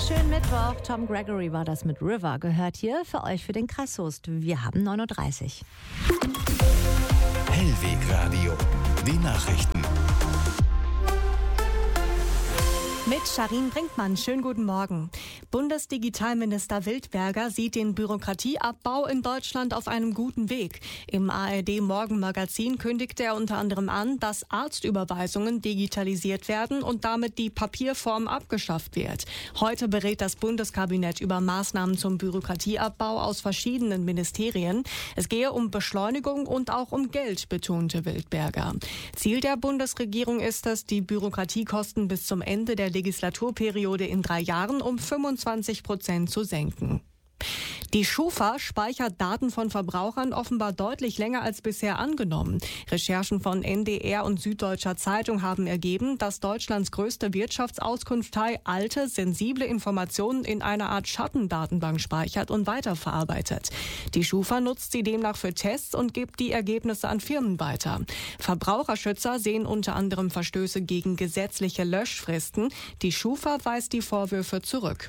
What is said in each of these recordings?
Schönen Mittwoch. Tom Gregory war das mit River. Gehört hier für euch für den Kreis Soest. Wir haben 9.30 Uhr. Hellweg Radio. Die Nachrichten. Mit Sharin Brinkmann. Schönen guten Morgen. Bundesdigitalminister Wildberger sieht den Bürokratieabbau in Deutschland auf einem guten Weg. Im ARD-Morgenmagazin kündigte er unter anderem an, dass Arztüberweisungen digitalisiert werden und damit die Papierform abgeschafft wird. Heute berät das Bundeskabinett über Maßnahmen zum Bürokratieabbau aus verschiedenen Ministerien. Es gehe um Beschleunigung und auch um Geld, betonte Wildberger. Ziel der Bundesregierung ist es, die Bürokratiekosten bis zum Ende der Legislaturperiode in 3 Jahren um 25% zu senken. Die Schufa speichert Daten von Verbrauchern offenbar deutlich länger als bisher angenommen. Recherchen von NDR und Süddeutscher Zeitung haben ergeben, dass Deutschlands größte Wirtschaftsauskunftei alte, sensible Informationen in einer Art Schattendatenbank speichert und weiterverarbeitet. Die Schufa nutzt sie demnach für Tests und gibt die Ergebnisse an Firmen weiter. Verbraucherschützer sehen unter anderem Verstöße gegen gesetzliche Löschfristen. Die Schufa weist die Vorwürfe zurück.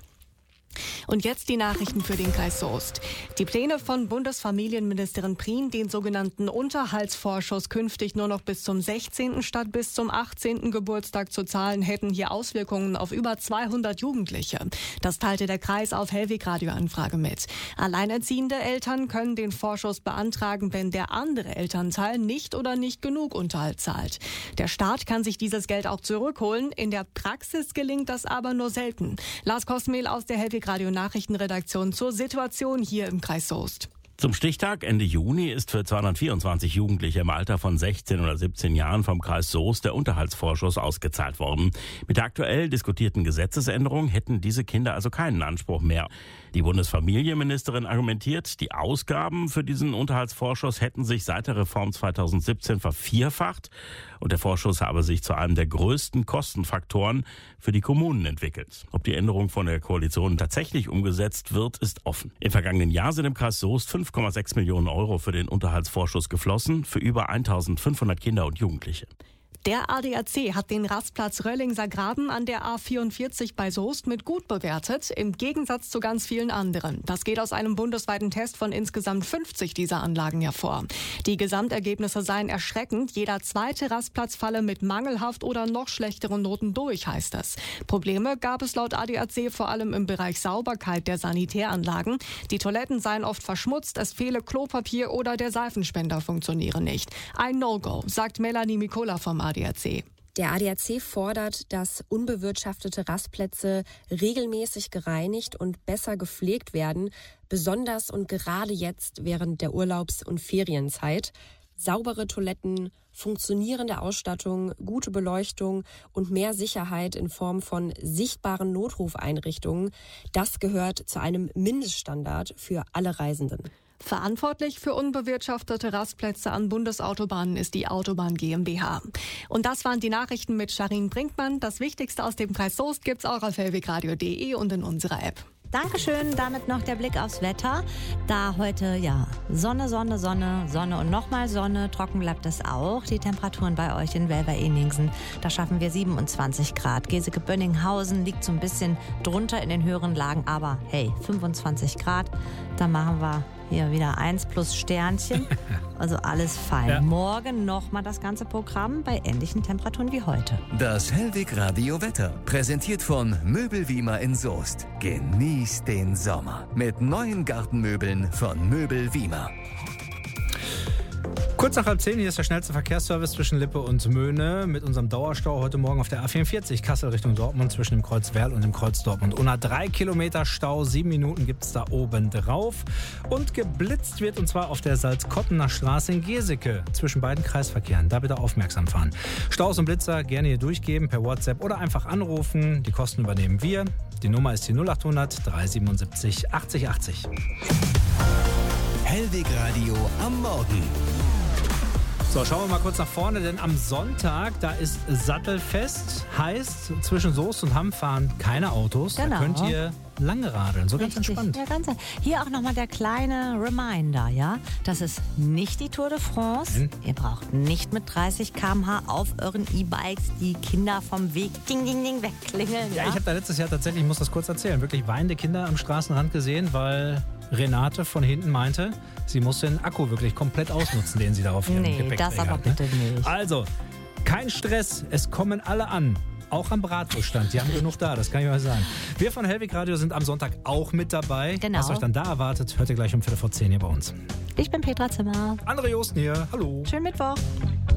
Und jetzt die Nachrichten für den Kreis Soest. Die Pläne von Bundesfamilienministerin Prien, den sogenannten Unterhaltsvorschuss künftig nur noch bis zum 16. statt bis zum 18. Geburtstag zu zahlen, hätten hier Auswirkungen auf über 200 Jugendliche. Das teilte der Kreis auf Hellweg-Radio-Anfrage mit. Alleinerziehende Eltern können den Vorschuss beantragen, wenn der andere Elternteil nicht oder nicht genug Unterhalt zahlt. Der Staat kann sich dieses Geld auch zurückholen. In der Praxis gelingt das aber nur selten. Lars Kosmehl aus der Hellweg-Radio-Nachrichtenredaktion zur Situation hier im Kreis Soest. Zum Stichtag Ende Juni ist für 224 Jugendliche im Alter von 16 oder 17 Jahren vom Kreis Soest der Unterhaltsvorschuss ausgezahlt worden. Mit der aktuell diskutierten Gesetzesänderung hätten diese Kinder also keinen Anspruch mehr. Die Bundesfamilienministerin argumentiert, die Ausgaben für diesen Unterhaltsvorschuss hätten sich seit der Reform 2017 vervierfacht und der Vorschuss habe sich zu einem der größten Kostenfaktoren für die Kommunen entwickelt. Ob die Änderung von der Koalition tatsächlich umgesetzt wird, ist offen. Im vergangenen Jahr sind im Kreis Soest 5,6 Millionen Euro für den Unterhaltsvorschuss geflossen, für über 1.500 Kinder und Jugendliche. Der ADAC hat den Rastplatz Röllingser Graben an der A44 bei Soest mit gut bewertet, im Gegensatz zu ganz vielen anderen. Das geht aus einem bundesweiten Test von insgesamt 50 dieser Anlagen hervor. Die Gesamtergebnisse seien erschreckend. Jeder zweite Rastplatz falle mit mangelhaft oder noch schlechteren Noten durch, heißt es. Probleme gab es laut ADAC vor allem im Bereich Sauberkeit der Sanitäranlagen. Die Toiletten seien oft verschmutzt, es fehle Klopapier oder der Seifenspender funktioniere nicht. Ein No-Go, sagt Melanie Mikola vom ADAC. Der ADAC fordert, dass unbewirtschaftete Rastplätze regelmäßig gereinigt und besser gepflegt werden, besonders und gerade jetzt während der Urlaubs- und Ferienzeit. Saubere Toiletten, funktionierende Ausstattung, gute Beleuchtung und mehr Sicherheit in Form von sichtbaren Notrufeinrichtungen, das gehört zu einem Mindeststandard für alle Reisenden. Verantwortlich für unbewirtschaftete Rastplätze an Bundesautobahnen ist die Autobahn GmbH. Und das waren die Nachrichten mit Sharin Brinkmann. Das Wichtigste aus dem Kreis Soest gibt's auch auf hellwegradio.de und in unserer App. Dankeschön. Damit noch der Blick aufs Wetter. Da heute, Sonne und nochmal Sonne. Trocken bleibt es auch. Die Temperaturen bei euch in Welver-Eningsen, da schaffen wir 27 Grad. Geseke-Bönninghausen liegt so ein bisschen drunter in den höheren Lagen. Aber hey, 25 Grad, da machen wir hier wieder 1 plus Sternchen. Also alles fein. Ja. Morgen nochmal das ganze Programm bei ähnlichen Temperaturen wie heute. Das Hellweg Radio Wetter, präsentiert von Möbel Wiemer in Soest. Genießt den Sommer mit neuen Gartenmöbeln von Möbel Wiemer. Kurz nach 9:30, hier ist der schnellste Verkehrsservice zwischen Lippe und Möhne mit unserem Dauerstau heute Morgen auf der A44 Kassel Richtung Dortmund zwischen dem Kreuz Werl und dem Kreuz Dortmund. Unter 3 Kilometer Stau, 7 Minuten gibt's da oben drauf. Und geblitzt wird, und zwar auf der Salzkottener Straße in Geseke zwischen beiden Kreisverkehren. Da bitte aufmerksam fahren. Staus und Blitzer gerne hier durchgeben per WhatsApp oder einfach anrufen. Die Kosten übernehmen wir. Die Nummer ist die 0800 377 80 80. Hellweg Radio am Morgen. So, schauen wir mal kurz nach vorne, denn am Sonntag, da ist Sattelfest. Heißt, zwischen Soest und Hamm fahren keine Autos. Genau. Da könnt ihr lange radeln. So ganz entspannt. Ja, hier auch nochmal der kleine Reminder, ja. Das ist nicht die Tour de France. Ihr braucht nicht mit 30 km/h auf euren E-Bikes die Kinder vom Weg ding, ding, ding wegklingeln. Ja, ich habe da letztes Jahr tatsächlich, ich muss das kurz erzählen, wirklich weinende Kinder am Straßenrand gesehen, weil Renate von hinten meinte, sie muss den Akku wirklich komplett ausnutzen, den sie da auf ihrem Gepäckträger das aber hat. bitte nicht. Also, kein Stress, es kommen alle an. Auch am Bratwurststand, die haben genug da, das kann ich mal sagen. Wir von Hellwig Radio sind am Sonntag auch mit dabei. Genau. Was euch dann da erwartet, hört ihr gleich um 10:15 hier bei uns. Ich bin Petra Zimmer. André Josten hier, hallo. Schönen Mittwoch.